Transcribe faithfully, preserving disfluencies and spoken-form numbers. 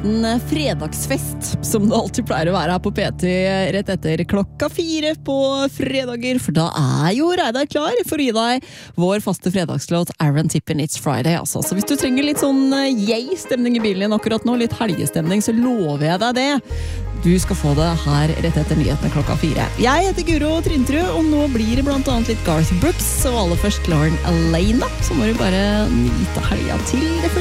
liten fredagsfest, som det alltid pleier å være her på P T rett etter klokka fire på fredager, for da er jo Reidar klar for å gi deg vår faste fredagslåt Aaron Tippin It's Friday. Altså. Så hvis du trenger litt sånn yay-stemning i bilen din akkurat nå, litt helgestemning, så lover jeg deg det. Du skal få det her rett etter nyhetene klokka fire. Jeg heter Guro Trintrud, og nå blir det blant annet litt Garth Brooks, og aller først Lauren Alaina, så må du bare nyte helga til det